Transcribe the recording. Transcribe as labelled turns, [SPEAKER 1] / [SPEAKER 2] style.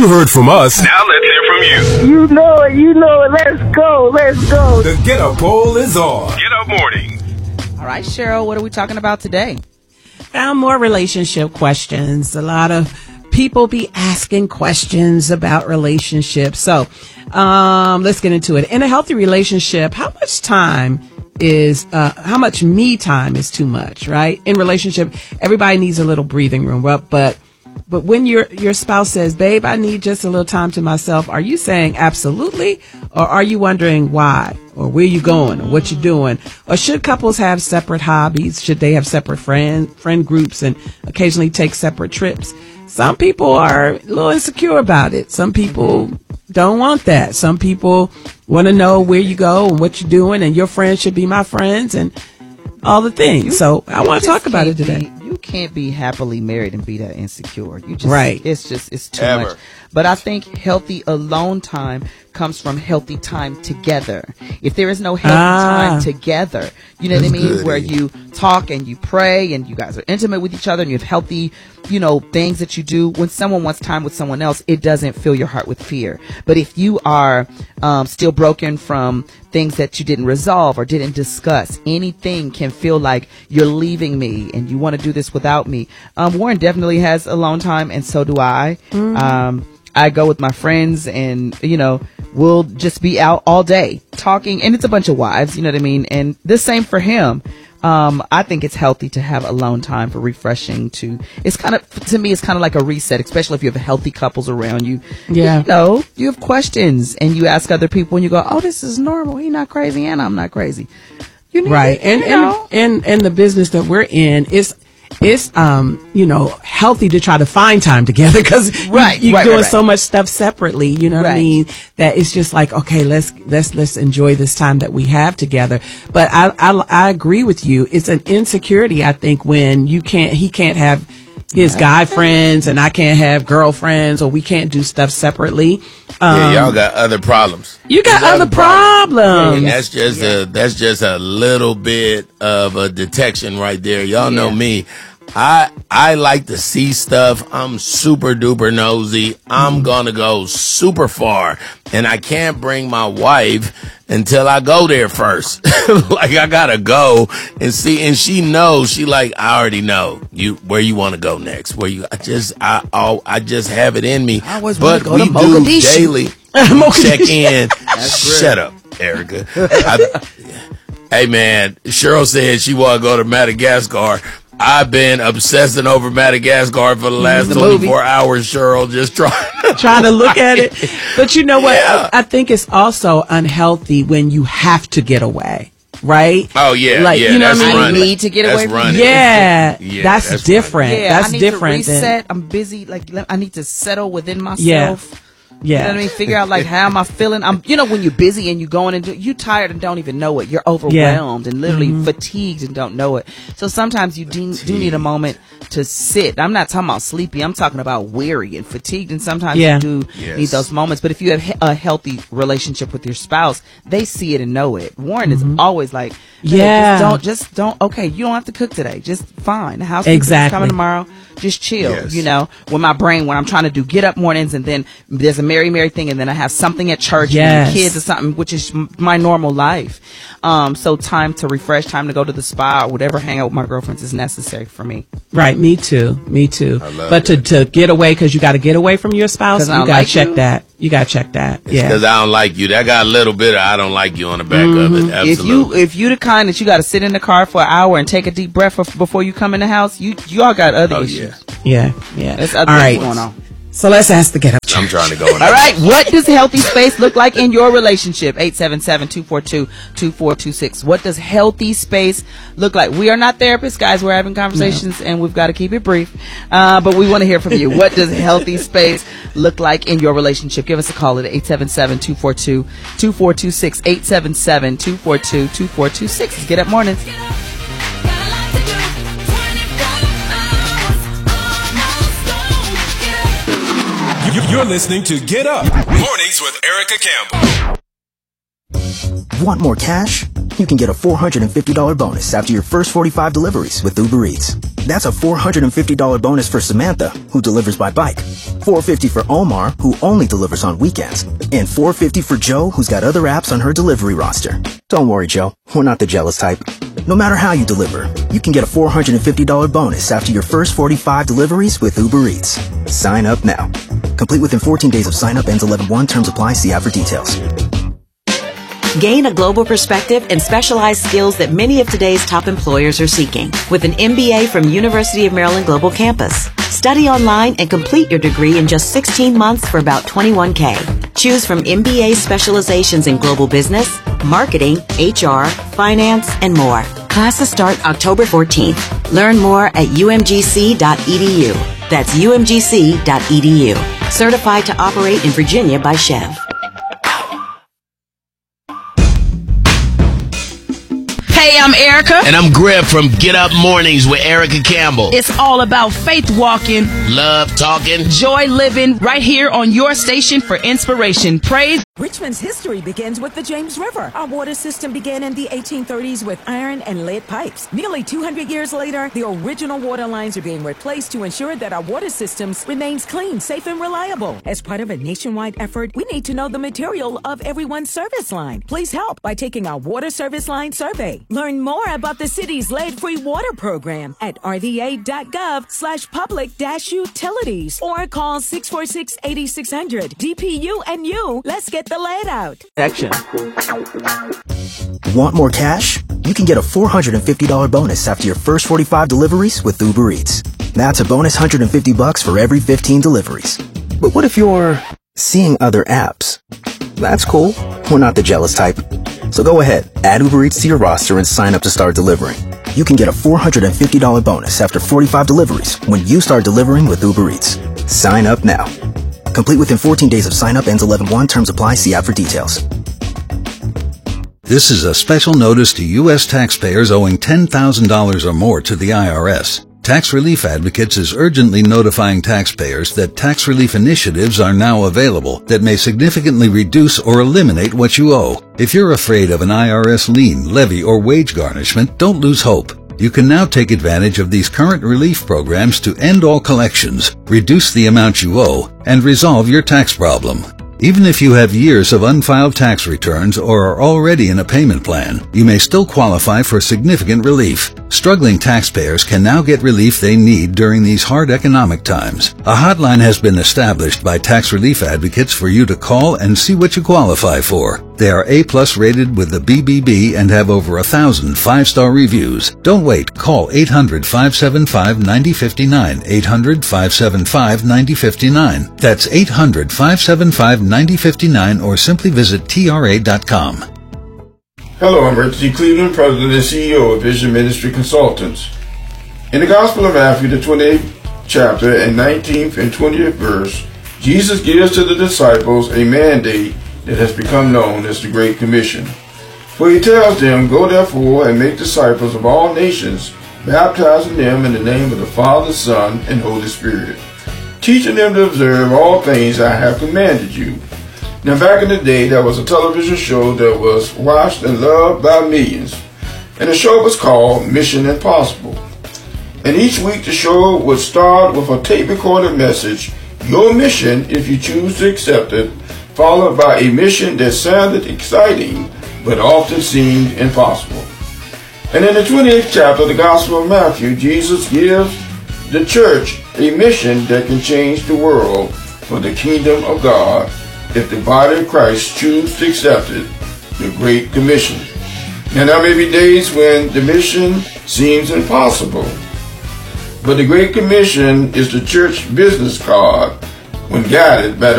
[SPEAKER 1] You heard from us. Now let's hear from you.
[SPEAKER 2] You know it. Let's go.
[SPEAKER 1] The Get Up Poll is on. Get Up Morning.
[SPEAKER 3] All right, Cheryl, what are we talking about today?
[SPEAKER 4] Found more relationship questions. A lot of people be asking questions about relationships. So let's get into it. In a healthy relationship, how much me time is too much, right? In relationship, everybody needs a little breathing room, but when your spouse says, babe, I need just a little time to myself, are you saying absolutely? Or are you wondering why? Or where you going? Or what you doing? Or should couples have separate hobbies? Should they have separate friend groups and occasionally take separate trips? Some people are a little insecure about it. Some people don't want that. Some people want to know where you go and what you're doing, and your friends should be my friends and all the things. So I want to talk about it today.
[SPEAKER 3] You can't be happily married and be that insecure. You just,
[SPEAKER 4] right.
[SPEAKER 3] It's too much. But I think healthy alone time comes from healthy time together. If there is no healthy time together, you know what I mean? Good. Where you talk and you pray and you guys are intimate with each other and you have healthy, things that you do. When someone wants time with someone else, it doesn't fill your heart with fear. But if you are still broken from things that you didn't resolve or didn't discuss, anything can feel like you're leaving me and you want to do this without me. Warren definitely has alone time, and so do I. I go with my friends and, we'll just be out all day talking, and it's a bunch of wives, you know what I mean? And the same for him. I think it's healthy to have alone time for refreshing to me, it's kind of like a reset, especially if you have healthy couples around you.
[SPEAKER 4] Yeah.
[SPEAKER 3] You have questions and you ask other people and you go, oh, this is normal. He's not crazy and I'm not crazy.
[SPEAKER 4] Right. And the business that we're in is, healthy to try to find time together because you're doing so much stuff separately, you know what I mean? That it's just like, okay, let's enjoy this time that we have together. But I agree with you. It's an insecurity, I think, when he can't have his guy friends and I can't have girlfriends, or we can't do stuff separately.
[SPEAKER 5] Y'all got other problems.
[SPEAKER 4] You got other problems.
[SPEAKER 5] Yeah, that's just a little bit of a detection right there. Y'all know me. I like to see stuff. I'm super duper nosy. I'm gonna go super far, and I can't bring my wife until I go there first. Like, I gotta go and see, and she knows. She like, I already know where you want to go next. I just have it in me. But we do daily check in. Shut up, Erica. Hey man, Cheryl said she want to go to Madagascar. I've been obsessing over Madagascar for the last 24 hours, Cheryl, just trying
[SPEAKER 4] to look at it. But you know what? Yeah. I think it's also unhealthy when you have to get away, right?
[SPEAKER 5] Oh, yeah.
[SPEAKER 4] Like,
[SPEAKER 5] yeah,
[SPEAKER 4] you know what I mean?
[SPEAKER 3] I need to get away from
[SPEAKER 4] it. Yeah, that's different.
[SPEAKER 3] Yeah,
[SPEAKER 4] that's
[SPEAKER 3] I need
[SPEAKER 4] different.
[SPEAKER 3] To reset. I'm busy. Like, I need to settle within myself.
[SPEAKER 4] Yeah.
[SPEAKER 3] You know what I mean? Figure out, like, how am I feeling? When you're busy and you're going and you tired and don't even know it. You're overwhelmed and literally fatigued and don't know it. So sometimes you do need a moment to sit. I'm not talking about sleepy. I'm talking about weary and fatigued. And sometimes you do need those moments. But if you have a healthy relationship with your spouse, they see it and know it. Warren is always like, hey, just don't, okay, you don't have to cook today. Just fine. The house is coming tomorrow. Just chill, when I'm trying to do get up mornings and then there's a Mary thing and then I have something at church and the kids or something, which is my normal life. So time to refresh, time to go to the spa or whatever, hang out with my girlfriends is necessary for me.
[SPEAKER 4] Right. Me too. But to get away, because you got to get away from your spouse, you got to check that. You got to check that.
[SPEAKER 5] It's because I don't like you. That got a little bit of I don't like you on the back of it. Absolutely.
[SPEAKER 3] If you the kind that you got to sit in the car for an hour and take a deep breath before you come in the house, you all got other issues.
[SPEAKER 4] Yeah.
[SPEAKER 3] There's other things going on.
[SPEAKER 4] So let's ask the get up.
[SPEAKER 5] I'm trying to go.
[SPEAKER 3] All right. What does healthy space look like in your relationship? 877-242-2426. What does healthy space look like? We are not therapists, guys. We're having conversations and we've got to keep it brief. But we want to hear from you. What does healthy space look like in your relationship? Give us a call at 877-242-2426. 877-242-2426. It's Get Up Mornings.
[SPEAKER 1] You're listening to Get Up Mornings with Erica Campbell.
[SPEAKER 6] Want more cash? You can get a $450 bonus after your first 45 deliveries with Uber Eats. That's a $450 bonus for Samantha, who delivers by bike. $4.50 for Omar, who only delivers on weekends, and $4.50 for Joe, who's got other apps on her delivery roster. Don't worry, Joe. We're not the jealous type. No matter how you deliver, you can get a $450 bonus after your first 45 deliveries with Uber Eats. Sign up now. Complete within 14 days of sign up. Ends 11/1. Terms apply. See app for details.
[SPEAKER 7] Gain a global perspective and specialized skills that many of today's top employers are seeking with an MBA from University of Maryland Global Campus. Study online and complete your degree in just 16 months for about $21K. Choose from MBA specializations in global business, marketing, HR, finance, and more. Classes start October 14th. Learn more at umgc.edu. That's umgc.edu. Certified to operate in Virginia by Chev.
[SPEAKER 8] Hey, I'm Erica.
[SPEAKER 5] And I'm Griff from Get Up Mornings with Erica Campbell.
[SPEAKER 8] It's all about faith walking,
[SPEAKER 5] love talking,
[SPEAKER 8] joy living, right here on your station for inspiration, praise.
[SPEAKER 9] Richmond's history begins with the James River. Our water system began in the 1830s with iron and lead pipes. Nearly 200 years later, the original water lines are being replaced to ensure that our water systems remains clean, safe, and reliable. As part of a nationwide effort, we need to know the material of everyone's service line. Please help by taking our water service line survey. Learn more about the city's lead-free water program at rva.gov/public-utilities or call 646-8600. DPU and you, let's get the lead out.
[SPEAKER 6] Action. Want more cash? You can get a $450 bonus after your first 45 deliveries with Uber Eats. That's a bonus $150 for every 15 deliveries. But what if you're seeing other apps? That's cool. We're not the jealous type. So go ahead, add Uber Eats to your roster and sign up to start delivering. You can get a $450 bonus after 45 deliveries when you start delivering with Uber Eats. Sign up now. Complete within 14 days of sign up. Ends 11/1. Terms apply. See app for details.
[SPEAKER 10] This is a special notice to U.S. taxpayers owing $10,000 or more to the IRS. Tax Relief Advocates is urgently notifying taxpayers that tax relief initiatives are now available that may significantly reduce or eliminate what you owe. If you're afraid of an IRS lien, levy, or wage garnishment, don't lose hope. You can now take advantage of these current relief programs to end all collections, reduce the amount you owe, and resolve your tax problem. Even if you have years of unfiled tax returns or are already in a payment plan, you may still qualify for significant relief. Struggling taxpayers can now get relief they need during these hard economic times. A hotline has been established by Tax Relief Advocates for you to call and see what you qualify for. They are A+ rated with the BBB and have over 1,000 5-star reviews. Don't wait. Call 800-575-9059. 800-575-9059. That's 800-575-9059 or simply visit TRA.com.
[SPEAKER 11] Hello, I'm Richard T. Cleveland, President and CEO of Vision Ministry Consultants. In the Gospel of Matthew, the 28th chapter and 19th and 20th verse, Jesus gives to the disciples a mandate that has become known as the Great Commission. For he tells them, "Go therefore and make disciples of all nations, baptizing them in the name of the Father, Son, and Holy Spirit, teaching them to observe all things I have commanded you." Now back in the day, there was a television show that was watched and loved by millions. And the show was called Mission Impossible. And each week the show would start with a tape-recorded message, "Your mission if you choose to accept it," followed by a mission that sounded exciting but often seemed impossible. And in the 28th chapter of the Gospel of Matthew, Jesus gives the church a mission that can change the world for the kingdom of God if the body of Christ choose to accept it, the Great Commission. And there may be days when the mission seems impossible, but the Great Commission is the church business card when guided by the